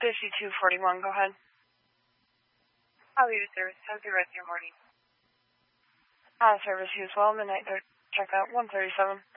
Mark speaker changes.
Speaker 1: 5241, go ahead.
Speaker 2: I'll leave the service. Have a good rest of your morning.
Speaker 1: Service you as well, midnight check out 137.